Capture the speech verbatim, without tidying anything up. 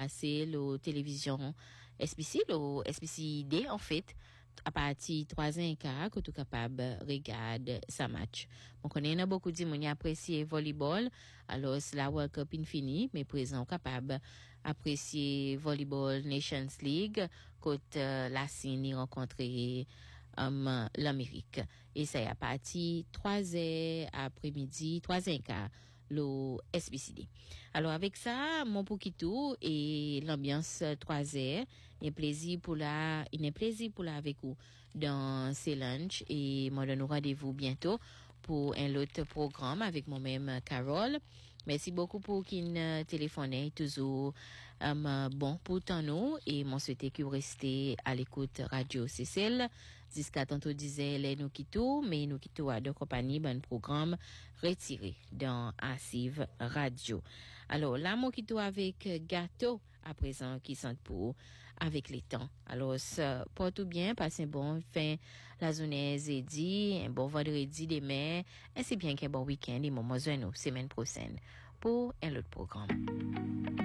passer la télévision S B C, le S B C D en fait, à partir trois ans que tu capable regarder sa match. On connaît beaucoup de monde apprécier volleyball, alors la World Cup infini, mais présent capable apprécier volleyball Nations League quand euh, la Chine rencontrer um, l'Amérique. Et ça à partir trois heures après-midi, trois heures quart le S B C D. Alors avec ça, mon poquito et l'ambiance trois heures, un plaisir pour la, il est plaisir pour la avec vous dans ces lunchs et moi donne rendez-vous bientôt pour un autre programme avec moi-même Carole. Merci beaucoup pour qui nous téléphonez, toujours um, bon pour tant nous et mon souhaité que vous restez à l'écoute Radio Cécile. Jusqu'à tantôt disait les nous quittons, mais nous quittons à deux compagnies, bon programme retiré dans Archive Radio. Alors là, moi quittons avec Gâteau à présent qui sont pour avec les temps. Alors, ça, pour tout bien, passez un bon fin la journée jeudi, un bon vendredi demain, ainsi bien qu'un bon week-end et mon semaine prochaine pour un autre programme.